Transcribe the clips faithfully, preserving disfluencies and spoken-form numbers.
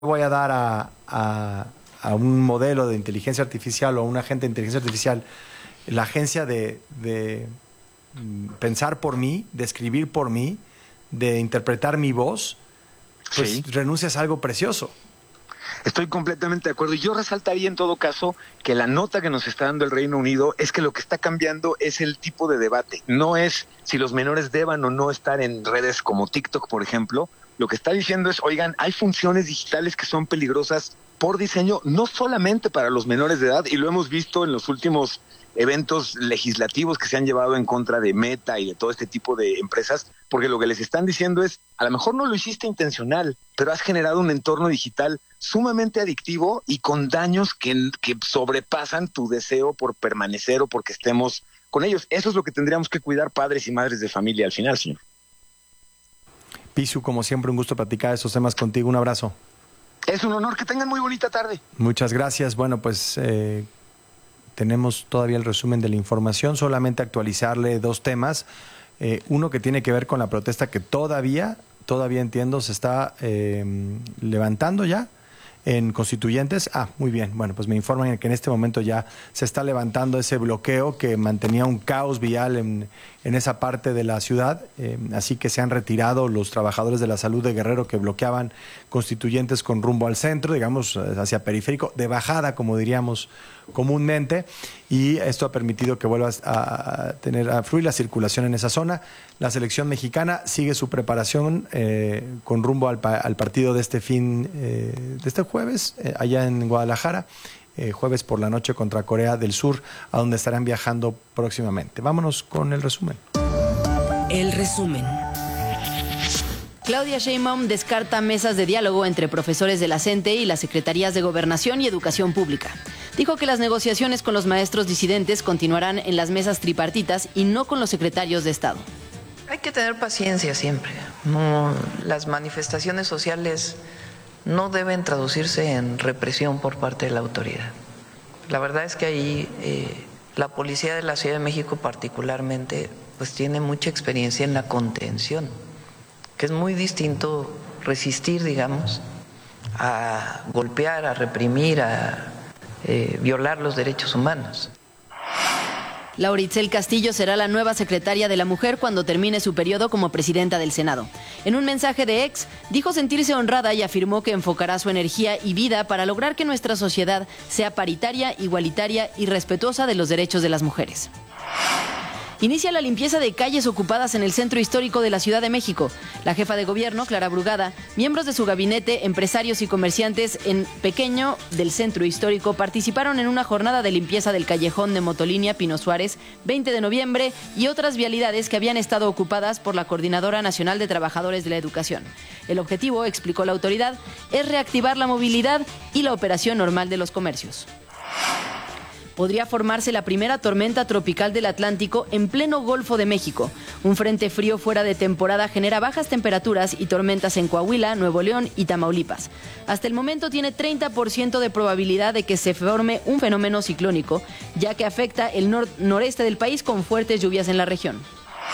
voy a dar a, a, a un modelo de inteligencia artificial o a un agente de inteligencia artificial la agencia de, de pensar por mí, de escribir por mí, de interpretar mi voz, pues sí, renuncias a algo precioso. Estoy completamente de acuerdo. Y yo resaltaría en todo caso que la nota que nos está dando el Reino Unido es que lo que está cambiando es el tipo de debate. No es si los menores deban o no estar en redes como TikTok, por ejemplo. Lo que está diciendo es, oigan, hay funciones digitales que son peligrosas por diseño, no solamente para los menores de edad, y lo hemos visto en los últimos eventos legislativos que se han llevado en contra de Meta y de todo este tipo de empresas, porque lo que les están diciendo es, a lo mejor no lo hiciste intencional, pero has generado un entorno digital sumamente adictivo y con daños que, que sobrepasan tu deseo por permanecer o porque estemos con ellos. Eso es lo que tendríamos que cuidar padres y madres de familia al final, señor. Pisu, como siempre, un gusto platicar estos temas contigo. Un abrazo. Es un honor. Que tengan muy bonita tarde. Muchas gracias. Bueno, pues eh, tenemos todavía el resumen de la información. Solamente actualizarle dos temas. Eh, uno que tiene que ver con la protesta que todavía, todavía entiendo, se está eh, levantando ya en Constituyentes. Ah, muy bien. Bueno, pues me informan que en este momento ya se está levantando ese bloqueo que mantenía un caos vial en, en esa parte de la ciudad. Eh, así que se han retirado los trabajadores de la salud de Guerrero que bloqueaban Constituyentes con rumbo al centro, digamos, hacia periférico, de bajada, como diríamos comúnmente, y esto ha permitido que vuelva a tener a fluir la circulación en esa zona. La selección mexicana sigue su preparación eh, con rumbo al, al partido de este fin, eh, de este jueves, eh, allá en Guadalajara, eh, jueves por la noche contra Corea del Sur, a donde estarán viajando próximamente. Vámonos con el resumen. El resumen. Claudia Sheinbaum descarta mesas de diálogo entre profesores de la CENTE y las secretarías de Gobernación y Educación Pública. Dijo que las negociaciones con los maestros disidentes continuarán en las mesas tripartitas y no con los secretarios de Estado. Hay que tener paciencia siempre. No, las manifestaciones sociales no deben traducirse en represión por parte de la autoridad. La verdad es que ahí eh, la policía de la Ciudad de México particularmente pues tiene mucha experiencia en la contención, que es muy distinto resistir, digamos, a golpear, a reprimir, a eh, violar los derechos humanos. Laura Itzel Castillo será la nueva secretaria de la Mujer cuando termine su periodo como presidenta del Senado. En un mensaje de ex, dijo sentirse honrada y afirmó que enfocará su energía y vida para lograr que nuestra sociedad sea paritaria, igualitaria y respetuosa de los derechos de las mujeres. Inicia la limpieza de calles ocupadas en el centro histórico de la Ciudad de México. La jefa de gobierno, Clara Brugada, miembros de su gabinete, empresarios y comerciantes en Pequeño del centro histórico participaron en una jornada de limpieza del callejón de Motolínea Pino Suárez, veinte de noviembre, y otras vialidades que habían estado ocupadas por la Coordinadora Nacional de Trabajadores de la Educación. El objetivo, explicó la autoridad, es reactivar la movilidad y la operación normal de los comercios. Podría formarse la primera tormenta tropical del Atlántico en pleno Golfo de México. Un frente frío fuera de temporada genera bajas temperaturas y tormentas en Coahuila, Nuevo León y Tamaulipas. Hasta el momento tiene treinta por ciento de probabilidad de que se forme un fenómeno ciclónico, ya que afecta el nor- noreste del país con fuertes lluvias en la región.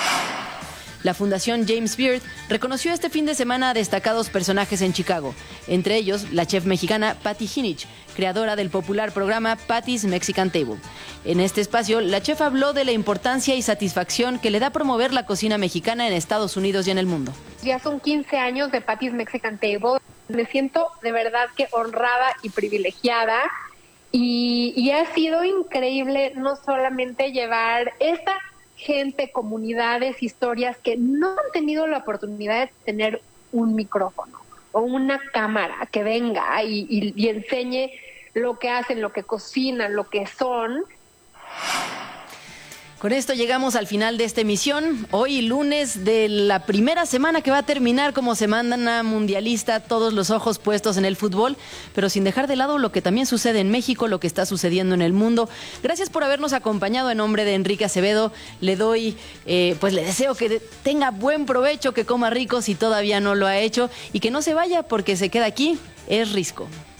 La Fundación James Beard reconoció este fin de semana a destacados personajes en Chicago, entre ellos la chef mexicana Patty Hinich, creadora del popular programa Patty's Mexican Table. En este espacio, la chef habló de la importancia y satisfacción que le da promover la cocina mexicana en Estados Unidos y en el mundo. Ya son quince años de Patty's Mexican Table. Me siento de verdad que honrada y privilegiada. Y, y ha sido increíble no solamente llevar esta gente, comunidades, historias que no han tenido la oportunidad de tener un micrófono o una cámara que venga y, y, y enseñe lo que hacen, lo que cocinan, lo que son. Con esto llegamos al final de esta emisión. Hoy lunes de la primera semana que va a terminar como semana mundialista, todos los ojos puestos en el fútbol, pero sin dejar de lado lo que también sucede en México, lo que está sucediendo en el mundo. Gracias por habernos acompañado. En nombre de Enrique Acevedo, le doy, eh, pues le deseo que tenga buen provecho, que coma rico si todavía no lo ha hecho y que no se vaya porque se queda aquí. Es Risco.